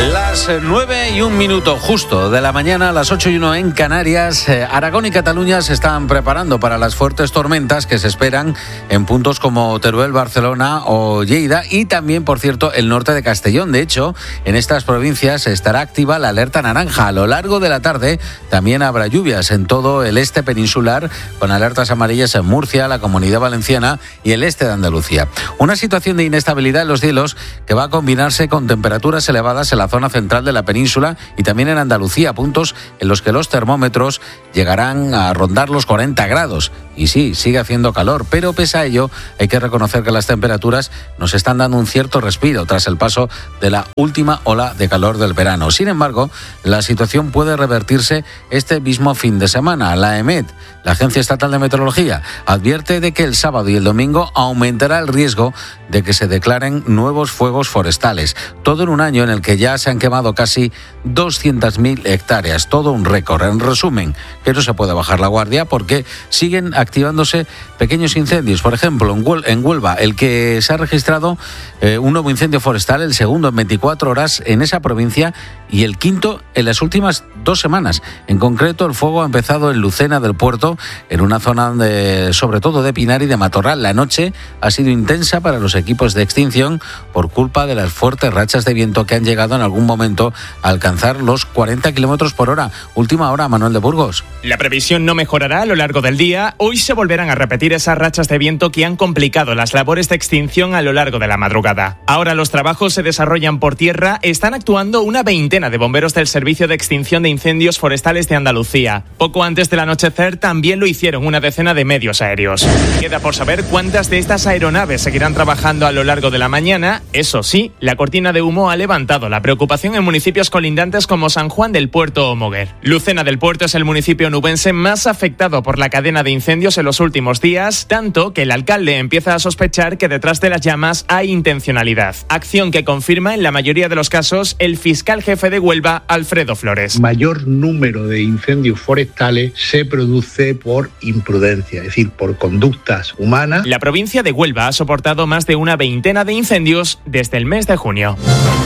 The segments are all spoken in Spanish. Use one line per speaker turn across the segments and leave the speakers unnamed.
Las 9:01 justo de la mañana, las 8:01 en Canarias. Aragón y Cataluña se están preparando para las fuertes tormentas que se esperan en puntos como Teruel, Barcelona o Lleida y también, por cierto, el norte de Castellón. De hecho, en estas provincias estará activa la alerta naranja. A lo largo de la tarde también habrá lluvias en todo el este peninsular, con alertas amarillas en Murcia, la Comunidad Valenciana y el este de Andalucía. Una situación de inestabilidad en los cielos que va a combinarse con temperaturas elevadas en la zona central de la península y también en Andalucía, puntos en los que los termómetros llegarán a rondar los 40 grados. Y sí, sigue haciendo calor, pero pese a ello hay que reconocer que las temperaturas nos están dando un cierto respiro tras el paso de la última ola de calor del verano. Sin embargo, la situación puede revertirse este mismo fin de semana. La EMET, la Agencia Estatal de Meteorología, advierte de que el sábado y el domingo aumentará el riesgo de que se declaren nuevos fuegos forestales. Todo en un año en el que ya se han quemado casi 200.000 hectáreas. Todo un récord. En resumen, que no se puede bajar la guardia porque siguen activándose pequeños incendios. Por ejemplo, en Huelva, el que se ha registrado un nuevo incendio forestal, el segundo en 24 horas en esa provincia y el quinto en las últimas 2 semanas. En concreto, el fuego ha empezado en Lucena del Puerto, en una zona sobre todo de pinar y de matorral. La noche ha sido intensa para los equipos de extinción por culpa de las fuertes rachas de viento que han llegado en algún momento a alcanzar los 40 kilómetros por hora. Última hora, Manuel de Burgos.
La previsión no mejorará a lo largo del día. Hoy se volverán a repetir esas rachas de viento que han complicado las labores de extinción a lo largo de la madrugada. Ahora los trabajos se desarrollan por tierra. Están actuando una veintena de bomberos del Servicio de Extinción de Incendios Forestales de Andalucía. Poco antes del anochecer también lo hicieron una decena de medios aéreos. Queda por saber cuántas de estas aeronaves seguirán trabajando a lo largo de la mañana. Eso sí, la cortina de humo ha levantado la preocupación en municipios colindantes como San Juan del Puerto o Moguer. Lucena del Puerto es el municipio onubense más afectado por la cadena de incendios en los últimos días, tanto que el alcalde empieza a sospechar que detrás de las llamas hay intencionalidad. Acción que confirma en la mayoría de los casos el fiscal jefe de Huelva, Alfredo Flores.
Mayor número de incendios forestales se produce por imprudencia, es decir, por conductas humanas.
La provincia de Huelva ha soportado más de una veintena de incendios desde el mes de junio.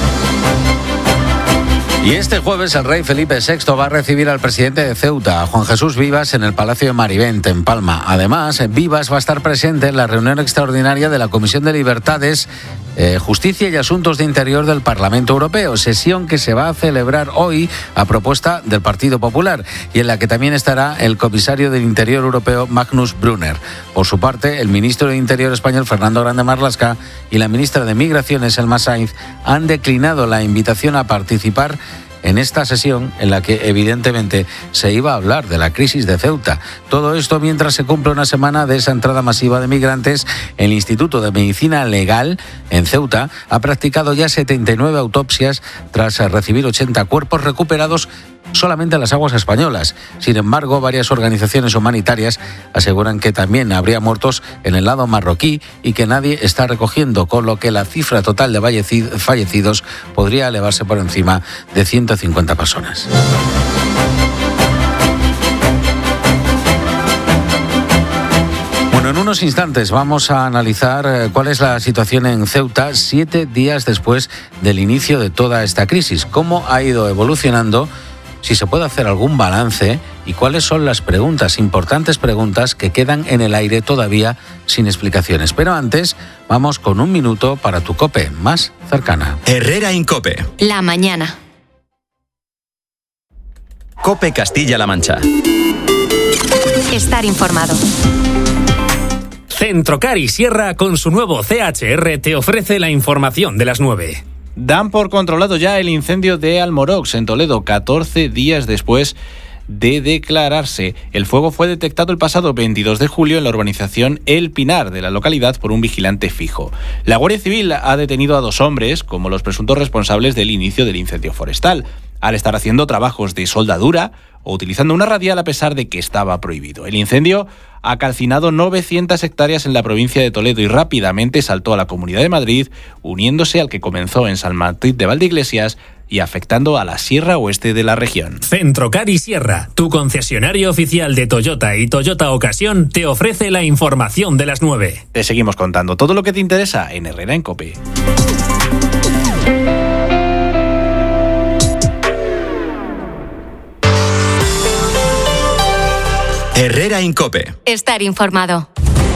Y este jueves el rey Felipe VI va a recibir al presidente de Ceuta, Juan Jesús Vivas, en el Palacio de Marivent, en Palma. Además, Vivas va a estar presente en la reunión extraordinaria de la Comisión de Libertades, Justicia y Asuntos de Interior del Parlamento Europeo, sesión que se va a celebrar hoy a propuesta del Partido Popular y en la que también estará el comisario del Interior Europeo, Magnus Brunner. Por su parte, el ministro de Interior español, Fernando Grande Marlaska, y la ministra de Migraciones, Elma Sainz, han declinado la invitación a participar en esta sesión en la que evidentemente se iba a hablar de la crisis de Ceuta. Todo esto mientras se cumple una semana de esa entrada masiva de migrantes. El Instituto de Medicina Legal en Ceuta ha practicado ya 79 autopsias tras recibir 80 cuerpos recuperados solamente en las aguas españolas. Sin embargo, varias organizaciones humanitarias aseguran que también habría muertos en el lado marroquí y que nadie está recogiendo, con lo que la cifra total de fallecidos podría elevarse por encima de 150 personas. Bueno, en unos instantes vamos a analizar cuál es la situación en Ceuta 7 días después del inicio de toda esta crisis, cómo ha ido evolucionando, si se puede hacer algún balance y cuáles son las importantes preguntas que quedan en el aire todavía sin explicaciones. Pero antes, vamos con un minuto para tu COPE más cercana.
Herrera Incope.
La mañana.
COPE Castilla-La Mancha.
Estar informado.
Centrocar y Sierra, con su nuevo CHR, te ofrece la información de las 9.
Dan por controlado ya el incendio de Almorox en Toledo, 14 días después de declararse. El fuego fue detectado el pasado 22 de julio en la urbanización El Pinar de la localidad por un vigilante fijo. La Guardia Civil ha detenido a 2 hombres como los presuntos responsables del inicio del incendio forestal, al estar haciendo trabajos de soldadura o utilizando una radial a pesar de que estaba prohibido. El incendio ha calcinado 900 hectáreas en la provincia de Toledo y rápidamente saltó a la Comunidad de Madrid, uniéndose al que comenzó en San Martín de Valdeiglesias y afectando a la sierra oeste de la región.
Centrocar y Sierra, tu concesionario oficial de Toyota y Toyota Ocasión, te ofrece la información de las 9.
Te seguimos contando todo lo que te interesa en Herrera en COPE.
Herrera en COPE.
Estar informado.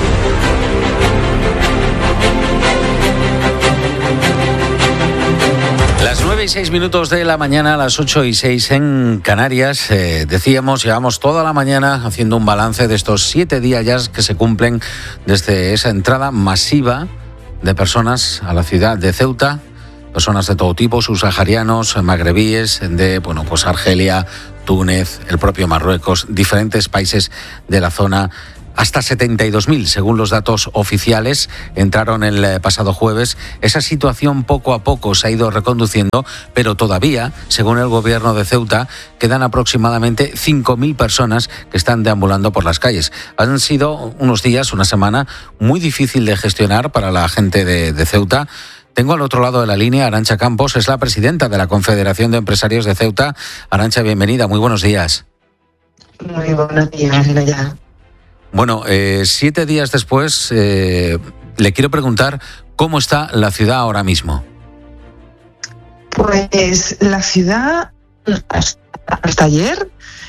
Las 9:06 de la mañana, las 8:06 en Canarias. Decíamos, llevamos toda la mañana haciendo un balance de estos 7 días ya que se cumplen desde esa entrada masiva de personas a la ciudad de Ceuta. Personas de todo tipo, subsaharianos, magrebíes, de Argelia, Túnez, el propio Marruecos, diferentes países de la zona. Hasta 72.000, según los datos oficiales, entraron el pasado jueves. Esa situación poco a poco se ha ido reconduciendo, pero todavía, según el gobierno de Ceuta, quedan aproximadamente 5.000 personas que están deambulando por las calles. Han sido unos días, una semana, muy difícil de gestionar para la gente de Ceuta. Tengo al otro lado de la línea a Arantxa Campos, es la presidenta de la Confederación de Empresarios de Ceuta. Arantxa, bienvenida, muy buenos días.
Muy buenos días, Loya.
Bueno, 7 días después, le quiero preguntar cómo está la ciudad ahora mismo.
Pues la ciudad, hasta ayer...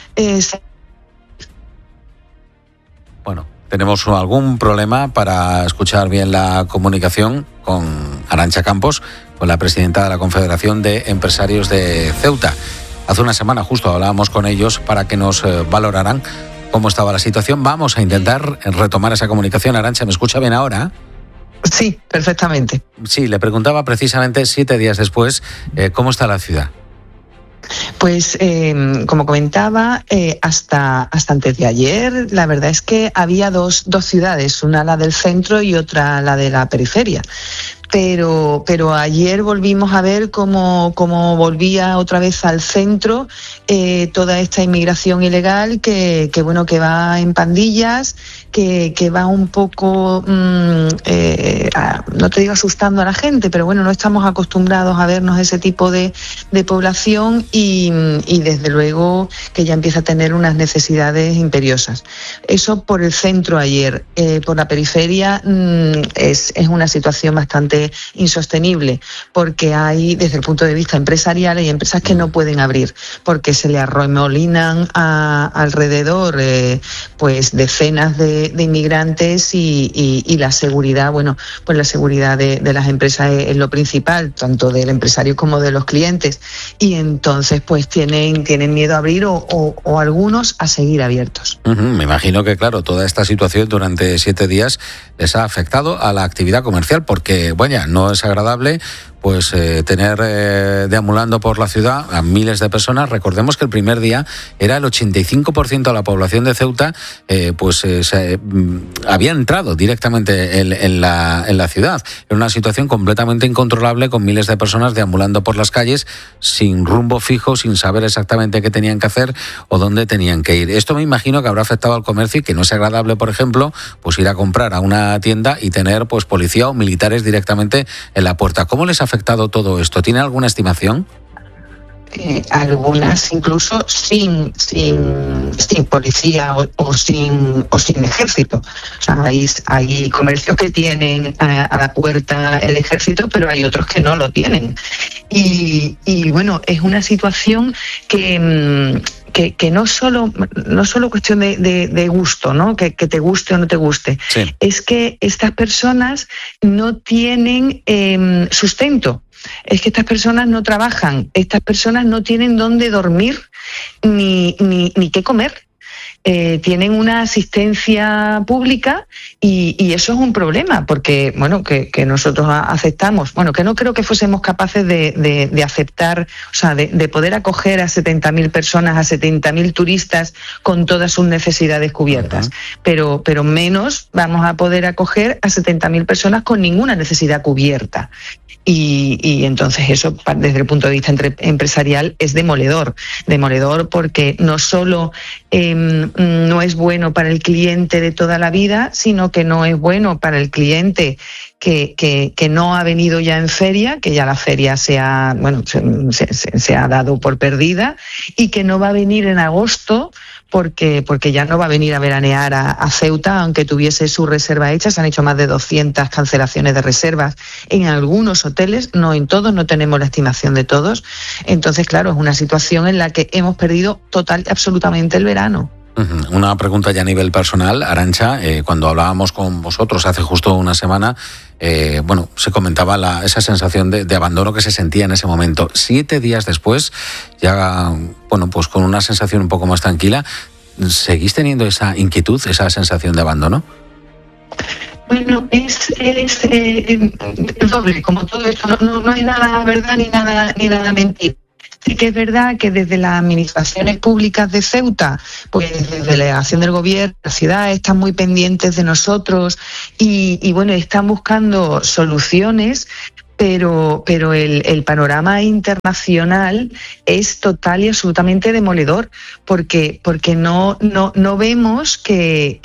Bueno, tenemos algún problema para escuchar bien la comunicación con Arantxa Campos, con la presidenta de la Confederación de Empresarios de Ceuta. Hace una semana justo hablábamos con ellos para que nos valoraran cómo estaba la situación. Vamos a intentar retomar esa comunicación. Arantxa, ¿me escucha bien ahora?
Sí, perfectamente.
Sí, le preguntaba precisamente 7 días después, ¿cómo está la ciudad?
Pues, como comentaba, hasta antes de ayer, la verdad es que había dos ciudades, una la del centro y otra la de la periferia. Pero ayer volvimos a ver cómo volvía otra vez al centro toda esta inmigración ilegal que va en pandillas, que va un poco, no te digo asustando a la gente, pero bueno, no estamos acostumbrados a vernos ese tipo de población y desde luego que ya empieza a tener unas necesidades imperiosas. Eso por el centro ayer. Por la periferia es una situación bastante insostenible, porque hay, desde el punto de vista empresarial, hay empresas que no pueden abrir porque se le arremolinan alrededor pues decenas de inmigrantes y la seguridad, pues la seguridad de las empresas es lo principal, tanto del empresario como de los clientes, y entonces pues tienen miedo a abrir o algunos a seguir abiertos.
Me imagino que claro, toda esta situación durante 7 días les ha afectado a la actividad comercial, porque no es agradable pues tener deambulando por la ciudad a miles de personas. Recordemos que el primer día era el 85% de la población de Ceuta había entrado directamente en la ciudad. Era una situación completamente incontrolable, con miles de personas deambulando por las calles sin rumbo fijo, sin saber exactamente qué tenían que hacer o dónde tenían que ir. Esto me imagino que habrá afectado al comercio y que no es agradable, por ejemplo, pues ir a comprar a una tienda y tener pues policía o militares directamente en la puerta. ¿Cómo les ha afectado todo esto? ¿Tiene alguna estimación?
Algunas incluso sin policía o sin ejército. O sea, hay comercios que tienen a la puerta el ejército, pero hay otros que no lo tienen. Y bueno, es una situación que no solo cuestión de gusto, ¿no? Que te guste o no te guste. Sí. Es que estas personas no tienen sustento. Es que estas personas no trabajan, estas personas no tienen dónde dormir ni qué comer. Tienen una asistencia pública y eso es un problema, porque que nosotros aceptamos, que no creo que fuésemos capaces de aceptar, o sea, de poder acoger a 70.000 personas, a 70.000 turistas con todas sus necesidades cubiertas, pero menos vamos a poder acoger a 70.000 personas con ninguna necesidad cubierta. Y entonces eso, desde el punto de vista empresarial, es demoledor porque no solo no es bueno para el cliente de toda la vida, sino que no es bueno para el cliente que no ha venido ya en feria, que ya la feria se ha dado por perdida, y que no va a venir en agosto porque ya no va a venir a veranear a Ceuta, aunque tuviese su reserva hecha. Se han hecho más de 200 cancelaciones de reservas en algunos hoteles, no en todos, no tenemos la estimación de todos. Entonces, claro, es una situación en la que hemos perdido total y absolutamente el verano.
Una pregunta ya a nivel personal, Arantxa, cuando hablábamos con vosotros hace justo una semana, se comentaba esa sensación de abandono que se sentía en ese momento. 7 días después, ya pues con una sensación un poco más tranquila, ¿seguís teniendo esa inquietud, esa sensación de abandono?
Bueno, es doble, como todo esto, no hay nada verdad ni nada mentira. Sí que es verdad que desde las administraciones públicas de Ceuta, pues desde la delegación del gobierno, la ciudad, están muy pendientes de nosotros y están buscando soluciones, pero el panorama internacional es total y absolutamente demoledor, porque no vemos que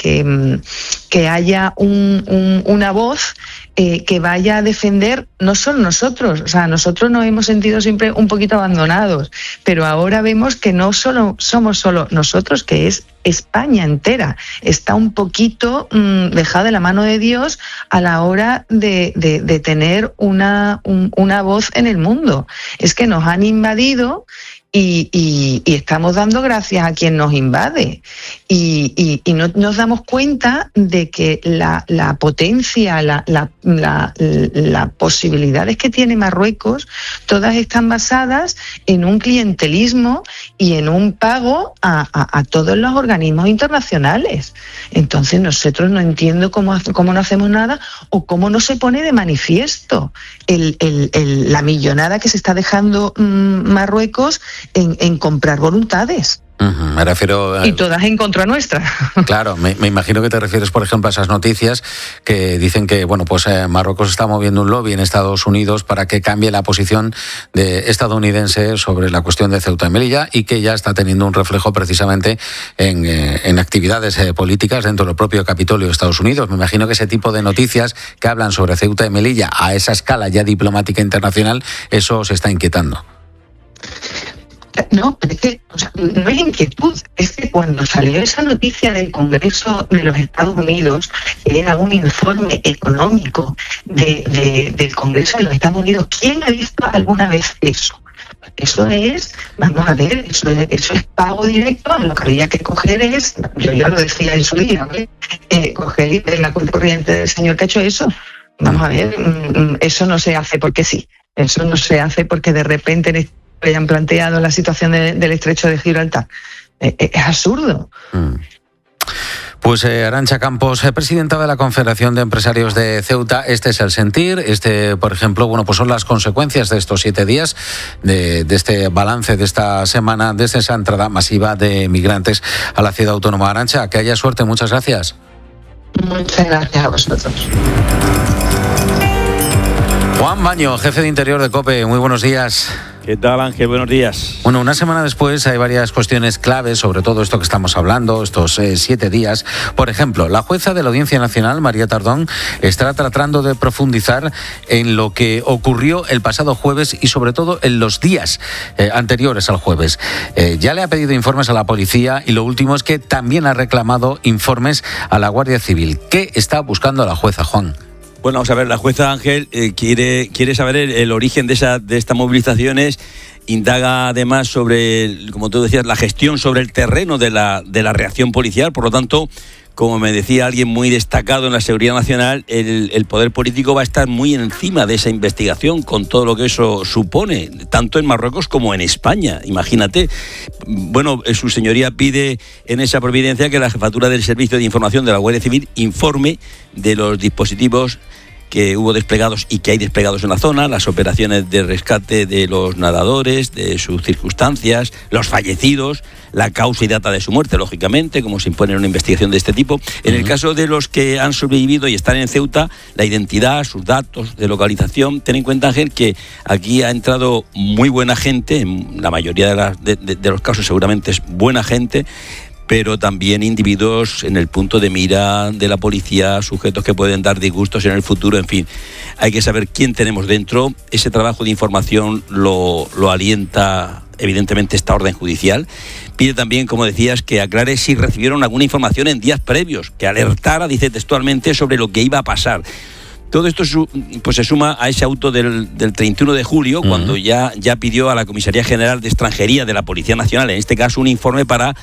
haya una voz que vaya a defender no solo nosotros. O sea, nosotros nos hemos sentido siempre un poquito abandonados, pero ahora vemos que no solo somos solo nosotros, que es España entera. Está un poquito dejada de la mano de Dios a la hora de tener una voz en el mundo. Es que nos han invadido y estamos dando gracias a quien nos invade y no nos damos cuenta de que la potencia, las posibilidades que tiene Marruecos, todas están basadas en un clientelismo y en un pago a todos los organismos internacionales. Entonces nosotros no entiendo cómo no hacemos nada o cómo no se pone de manifiesto la millonada que se está dejando Marruecos en comprar voluntades.
Me refiero
y todas en contra nuestra.
Claro, me imagino que te refieres, por ejemplo, a esas noticias que dicen que Marruecos está moviendo un lobby en Estados Unidos para que cambie la posición estadounidense sobre la cuestión de Ceuta y Melilla, y que ya está teniendo un reflejo precisamente en actividades políticas dentro del propio Capitolio de Estados Unidos. Me imagino que ese tipo de noticias que hablan sobre Ceuta y Melilla a esa escala ya diplomática internacional, eso se está inquietando.
No, pero es que no es inquietud, es que cuando salió esa noticia del Congreso de los Estados Unidos, que era un informe económico del Congreso de los Estados Unidos, ¿quién ha visto alguna vez eso? Eso es, vamos a ver, eso es pago directo. Lo que había que coger es, yo ya lo decía en su día, coger y ver la cuenta corriente del señor que ha hecho eso. Vamos a ver, eso no se hace porque sí, eso no se hace porque de repente hayan planteado la situación del estrecho de Gibraltar. Es absurdo.
Pues Arantxa Campos, presidenta de la Confederación de Empresarios de Ceuta, este es el sentir, por ejemplo, pues son las consecuencias de estos 7 días, de este balance de esta semana, desde esa entrada masiva de migrantes a la ciudad autónoma. Arantxa, que haya suerte, muchas gracias.
Muchas gracias a vosotros.
Juan Baño, jefe de Interior de COPE, muy buenos días.
¿Qué tal, Ángel? Buenos días.
Bueno, una semana después hay varias cuestiones claves sobre todo esto que estamos hablando, estos 7 días. Por ejemplo, la jueza de la Audiencia Nacional, María Tardón, estará tratando de profundizar en lo que ocurrió el pasado jueves y sobre todo en los días anteriores al jueves. Ya le ha pedido informes a la policía y lo último es que también ha reclamado informes a la Guardia Civil. ¿Qué está buscando la jueza, Juan?
Bueno, vamos a ver, la jueza Ángel quiere saber el origen de estas movilizaciones, indaga además sobre, como tú decías, la gestión sobre el terreno de la reacción policial. Por lo tanto, como me decía alguien muy destacado en la seguridad nacional, el poder político va a estar muy encima de esa investigación, con todo lo que eso supone, tanto en Marruecos como en España. Imagínate. Bueno, su señoría pide en esa providencia que la jefatura del Servicio de Información de la Guardia Civil informe de los dispositivos que hubo desplegados y que hay desplegados en la zona, las operaciones de rescate de los nadadores, de sus circunstancias, los fallecidos, la causa y data de su muerte, lógicamente, como se impone en una investigación de este tipo. En el caso de los que han sobrevivido y están en Ceuta, la identidad, sus datos de localización. Ten en cuenta, Ángel, que aquí ha entrado muy buena gente, en la mayoría de los casos seguramente es buena gente, pero también individuos en el punto de mira de la policía, sujetos que pueden dar disgustos en el futuro, en fin. Hay que saber quién tenemos dentro. Ese trabajo de información lo alienta evidentemente esta orden judicial. Pide también, como decías, que aclare si recibieron alguna información en días previos, que alertara, dice textualmente, sobre lo que iba a pasar. Todo esto pues se suma a ese auto del 31 de julio, cuando ya pidió a la Comisaría General de Extranjería de la Policía Nacional, en este caso, un informe para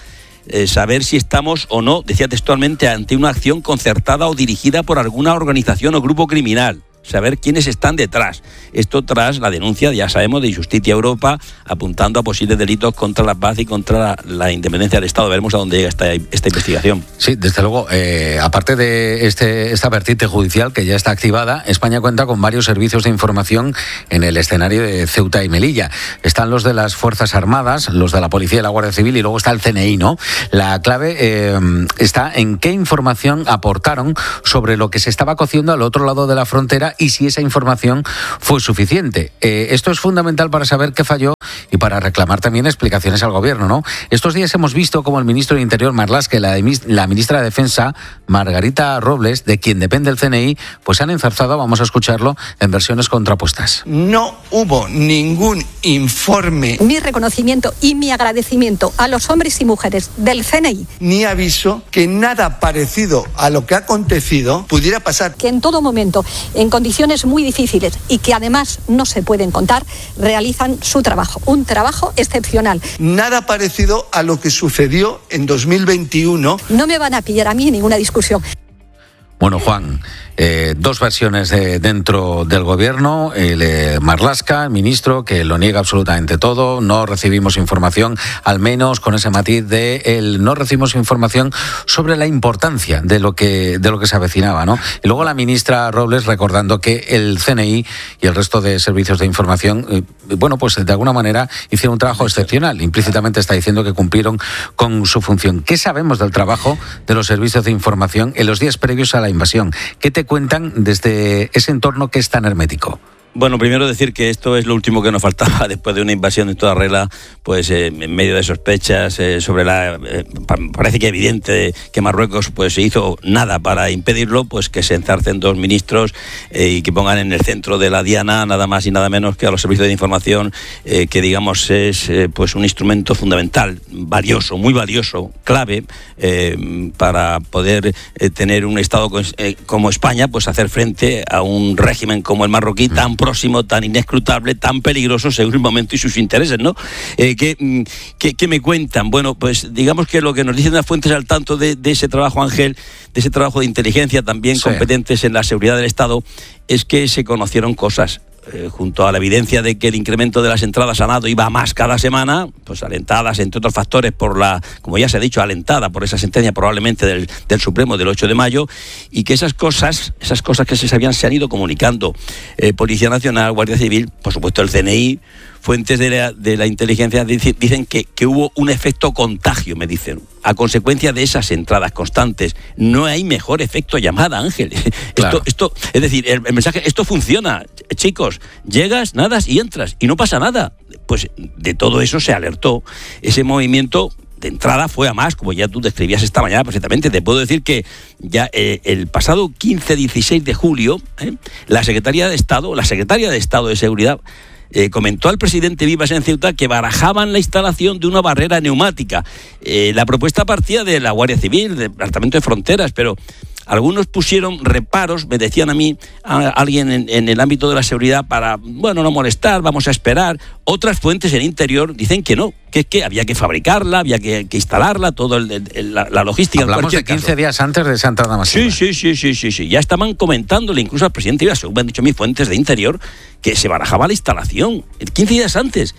saber si estamos o no, decía textualmente, ante una acción concertada o dirigida por alguna organización o grupo criminal. Saber quiénes están detrás. Esto tras la denuncia, ya sabemos, de Justicia Europa, apuntando a posibles delitos contra la paz y contra la independencia del Estado. Veremos a dónde llega esta investigación.
Sí, desde luego, aparte de esta vertiente judicial que ya está activada, España cuenta con varios servicios de información en el escenario de Ceuta y Melilla. Están los de las Fuerzas Armadas, los de la Policía y la Guardia Civil, y luego está el CNI, ¿no? La clave está en qué información aportaron sobre lo que se estaba cociendo al otro lado de la frontera y si esa información fue suficiente. Esto es fundamental para saber qué falló y para reclamar también explicaciones al gobierno, ¿no? Estos días hemos visto cómo el ministro de Interior, Marlaska, y la ministra de Defensa, Margarita Robles, de quien depende el CNI, pues han enzarzado, vamos a escucharlo, en versiones contrapuestas.
No hubo ningún informe.
Mi reconocimiento y mi agradecimiento a los hombres y mujeres del CNI.
Ni aviso que nada parecido a lo que ha acontecido pudiera pasar.
Que en todo momento, en condiciones muy difíciles y que además no se pueden contar, realizan su trabajo. Un trabajo excepcional.
Nada parecido a lo que sucedió en 2021.
No me van a pillar a mí en ninguna discusión.
Bueno, Juan, dos versiones dentro del gobierno. Marlaska, el ministro, que lo niega absolutamente todo. No recibimos información, al menos con ese matiz de no recibimos información sobre la importancia de lo que se avecinaba, ¿no? Y luego la ministra Robles recordando que el CNI y el resto de servicios de información, bueno, pues de alguna manera hicieron un trabajo excepcional. Implícitamente está diciendo que cumplieron con su función. ¿Qué sabemos del trabajo de los servicios de información en los días previos a la invasión? ¿Qué te cuentan desde ese entorno que es tan hermético?
Bueno, primero decir que esto es lo último que nos faltaba después de una invasión en toda regla, pues en medio de sospechas sobre parece que evidente que Marruecos pues hizo nada para impedirlo, pues que se enzarcen dos ministros y que pongan en el centro de la diana nada más y nada menos que a los servicios de información, que digamos es pues un instrumento fundamental, valioso, muy valioso, clave para poder tener un Estado como España, pues hacer frente a un régimen como el marroquí tan próximo, tan inescrutable, tan peligroso según el momento y sus intereses, ¿no? ¿Qué me cuentan? Bueno, pues digamos que lo que nos dicen las fuentes al tanto de ese trabajo, Ángel, de ese trabajo de inteligencia también competentes en la seguridad del Estado, es que se conocieron cosas. Junto a la evidencia de que el incremento de las entradas a nado iba a más cada semana, pues alentadas, entre otros factores, como ya se ha dicho, alentada por esa sentencia probablemente del Supremo del 8 de mayo, y que esas cosas que se sabían se han ido comunicando. Policía Nacional, Guardia Civil, por supuesto el CNI, fuentes de la inteligencia dicen que hubo un efecto contagio, me dicen, a consecuencia de esas entradas constantes. No hay mejor efecto llamada, Ángel. Claro. Esto, es decir, el mensaje, esto funciona. Chicos, llegas, nadas y entras, y no pasa nada. Pues de todo eso se alertó. Ese movimiento de entrada fue a más, como ya tú describías esta mañana perfectamente. Te puedo decir que ya el pasado 15-16 de julio, la Secretaría de Estado de Seguridad comentó al presidente Vivas en Ceuta que barajaban la instalación de una barrera neumática. La propuesta partía de la Guardia Civil, del Departamento de Fronteras, pero algunos pusieron reparos, me decían a mí, a alguien en el ámbito de la seguridad, para, bueno, no molestar, vamos a esperar. Otras fuentes en el interior dicen que no, que es que había que fabricarla, había que instalarla, toda la logística.
Hablamos de 15 días antes de esa entrada masiva.
Sí. Ya estaban comentándole incluso al presidente Vivas, según me han dicho mis fuentes de interior, que se barajaba la instalación 15 días antes.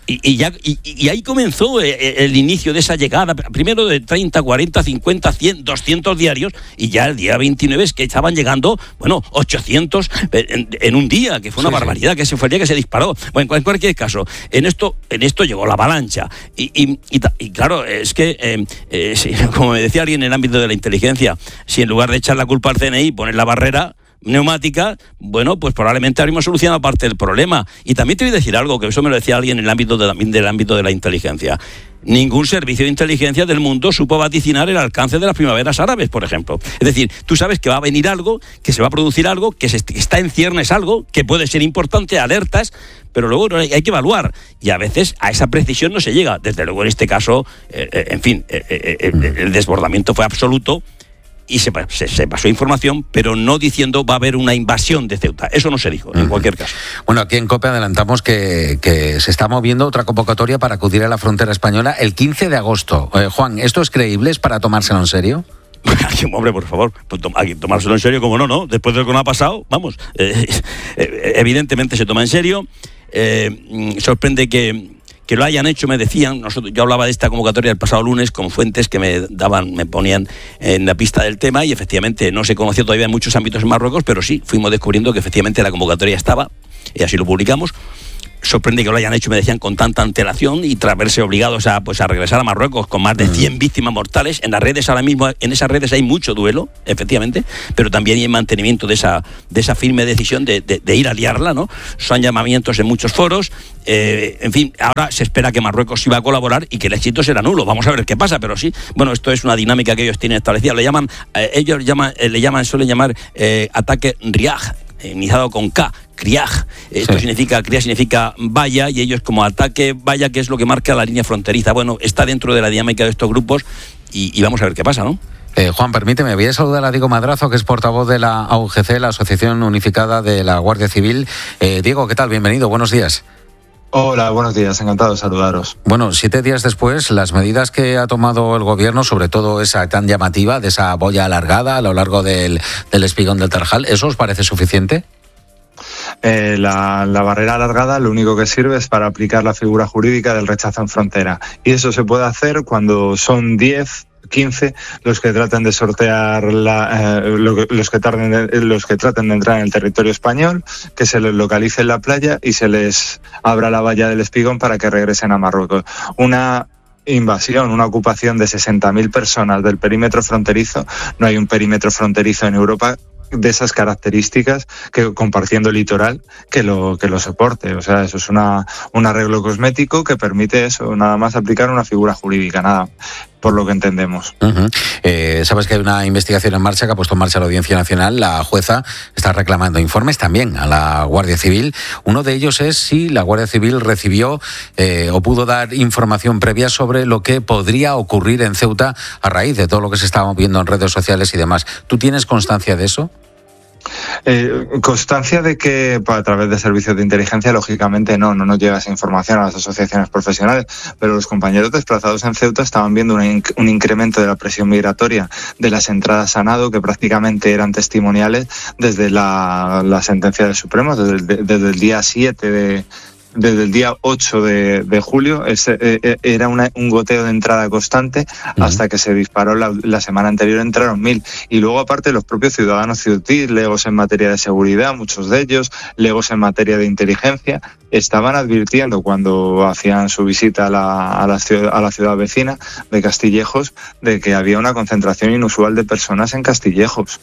Y ahí comenzó el inicio de esa llegada, primero de 30, 40, 50, 100, 200 diarios, y ya el día 29 es que estaban llegando, 800 en un día, que fue una barbaridad, que fue el día que se disparó. Bueno, en cualquier caso, en esto llegó la avalancha. Y claro, es que, como me decía alguien en el ámbito de la inteligencia, si en lugar de echar la culpa al CNI, poner la barrera neumática, bueno, pues probablemente habríamos solucionado parte del problema. Y también te voy a decir algo, que eso me lo decía alguien en el ámbito del ámbito de la inteligencia. Ningún servicio de inteligencia del mundo supo vaticinar el alcance de las primaveras árabes, por ejemplo. Es decir, tú sabes que va a venir algo, que se va a producir algo, que está en ciernes algo, que puede ser importante, alertas, pero luego hay que evaluar. Y a veces a esa precisión no se llega. Desde luego en este caso, el desbordamiento fue absoluto. y se pasó información, pero no diciendo va a haber una invasión de Ceuta. Eso no se dijo, en cualquier caso.
Bueno, aquí en COPE adelantamos que se está moviendo otra convocatoria para acudir a la frontera española el 15 de agosto. Juan, ¿esto es creíble? ¿Es para tomárselo en serio?
Hombre, por favor, hay que tomárselo en serio, como no, después de lo que nos ha pasado, vamos, evidentemente se toma en serio. Sorprende que lo hayan hecho, me decían. Yo hablaba de esta convocatoria el pasado lunes con fuentes que me ponían en la pista del tema, y efectivamente no se conocía todavía en muchos ámbitos en Marruecos, pero sí, fuimos descubriendo que efectivamente la convocatoria estaba, y así lo publicamos. Sorprende que lo hayan hecho, me decían, con tanta antelación y tras verse obligados a regresar a Marruecos con más de 100 víctimas mortales. En las redes ahora mismo, en esas redes hay mucho duelo, efectivamente, pero también hay mantenimiento de esa firme decisión de ir a liarla, ¿no? Son llamamientos en muchos foros. En fin, ahora se espera que Marruecos iba a colaborar y que el éxito será nulo. Vamos a ver qué pasa, pero sí, bueno, esto es una dinámica que ellos tienen establecida. Suelen llamar ataque Riaj, iniciado con K, Kriaj. Esto significa valla, y ellos como ataque valla, que es lo que marca la línea fronteriza. Bueno, está dentro de la dinámica de estos grupos y vamos a ver qué pasa, ¿no?
Juan, permíteme, voy a saludar a Diego Madrazo, que es portavoz de la AUGC, la Asociación Unificada de la Guardia Civil. Diego, ¿qué tal? Bienvenido, buenos días.
Hola, buenos días, encantado de saludaros.
Bueno, 7 días después, las medidas que ha tomado el gobierno, sobre todo esa tan llamativa, de esa boya alargada a lo largo del espigón del Tarjal, ¿eso os parece suficiente?
La barrera alargada lo único que sirve es para aplicar la figura jurídica del rechazo en frontera, y eso se puede hacer cuando son 10, 15 los que traten de sortear los que traten de entrar en el territorio español, que se les localice en la playa y se les abra la valla del espigón para que regresen a Marruecos. Una invasión, una ocupación de 60.000 personas del perímetro fronterizo. No hay un perímetro fronterizo en Europa de esas características, que compartiendo el litoral, que lo soporte. O sea, eso es un arreglo cosmético que permite eso, nada más aplicar una figura jurídica, nada, por lo que entendemos.
Sabes que hay una investigación en marcha que ha puesto en marcha la Audiencia Nacional. La jueza está reclamando informes también a la Guardia Civil. Uno de ellos es si la Guardia Civil recibió o pudo dar información previa sobre lo que podría ocurrir en Ceuta a raíz de todo lo que se estaba viendo en redes sociales y demás. ¿Tú tienes constancia de eso?
Constancia de que a través de servicios de inteligencia, lógicamente no nos llega esa información a las asociaciones profesionales, pero los compañeros desplazados en Ceuta estaban viendo un incremento de la presión migratoria de las entradas a nado, que prácticamente eran testimoniales desde la sentencia del Supremo, desde el día 7 desde el día 8 de julio. Era un goteo de entrada constante hasta que se disparó la semana anterior. Entraron 1.000, y luego aparte los propios ciudadanos ceutíes, legos en materia de seguridad, muchos de ellos, legos en materia de inteligencia, estaban advirtiendo cuando hacían su visita a la ciudad vecina de Castillejos de que había una concentración inusual de personas en Castillejos.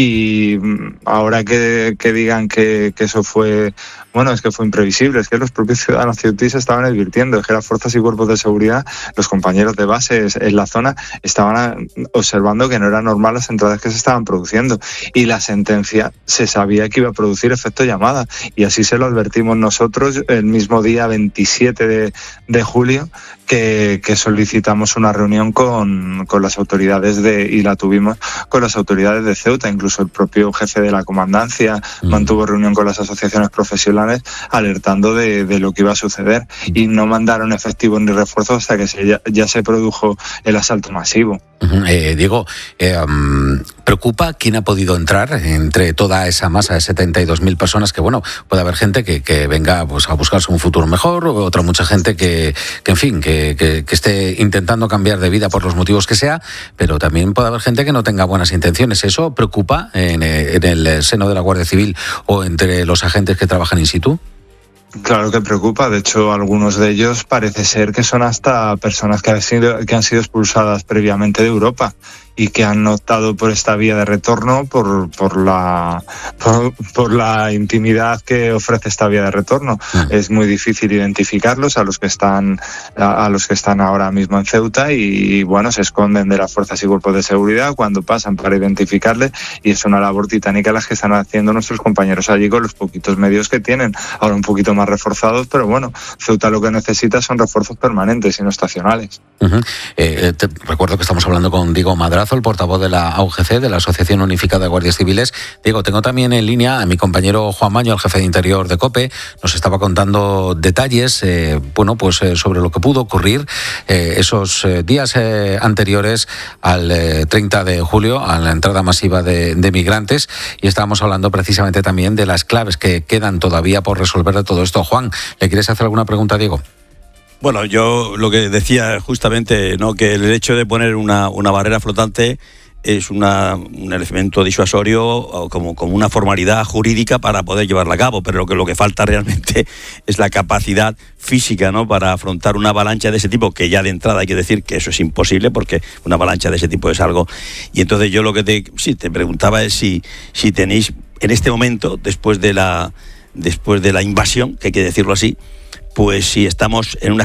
Y ahora que digan que eso fue, bueno, es que fue imprevisible, es que los propios ciudadanos ceutíes estaban advirtiendo, es que las fuerzas y cuerpos de seguridad, los compañeros de base en la zona, estaban observando que no eran normal las entradas que se estaban produciendo, y la sentencia se sabía que iba a producir efecto llamada, y así se lo advertimos nosotros el mismo día 27 de julio, que solicitamos una reunión con las autoridades y la tuvimos con las autoridades de Ceuta. Incluso el propio jefe de la comandancia mantuvo reunión con las asociaciones profesionales alertando de lo que iba a suceder, y no mandaron efectivos ni refuerzos hasta que ya se produjo el asalto masivo.
Diego, ¿preocupa quién ha podido entrar entre toda esa masa de 72.000 personas? Que bueno, puede haber gente que venga pues a buscarse un futuro mejor, o otra mucha gente que en fin, que esté intentando cambiar de vida por los motivos que sea, pero también puede haber gente que no tenga buenas intenciones. ¿Eso preocupa en el seno de la Guardia Civil o entre los agentes que trabajan in situ?
Claro que preocupa. De hecho, algunos de ellos parece ser que son hasta personas que han sido expulsadas previamente de Europa y que han optado por esta vía de retorno por la intimidad que ofrece esta vía de retorno. Es muy difícil identificarlos a los que están ahora mismo en Ceuta, y bueno, se esconden de las fuerzas y cuerpos de seguridad cuando pasan para identificarles, y es una labor titánica las que están haciendo nuestros compañeros allí con los poquitos medios que tienen, ahora un poquito más reforzados, pero bueno, Ceuta lo que necesita son refuerzos permanentes y no estacionales.
Te recuerdo que estamos hablando con Diego Madrazo, Carazo, el portavoz de la AUGC, de la Asociación Unificada de Guardias Civiles. Diego, tengo también en línea a mi compañero Juan Maño, el jefe de Interior de COPE. Nos estaba contando detalles, sobre lo que pudo ocurrir esos días anteriores al 30 de julio, a la entrada masiva de migrantes, y estábamos hablando precisamente también de las claves que quedan todavía por resolver de todo esto. Juan, ¿le quieres hacer alguna pregunta a Diego?
Bueno, yo lo que decía justamente, ¿no?, que el hecho de poner una barrera flotante es un elemento disuasorio como una formalidad jurídica para poder llevarla a cabo, pero lo que falta realmente es la capacidad física, ¿no?, para afrontar una avalancha de ese tipo, que ya de entrada hay que decir que eso es imposible, porque una avalancha de ese tipo es algo. Y entonces yo lo que te preguntaba es si tenéis en este momento, después de la invasión, que hay que decirlo así, pues si estamos en una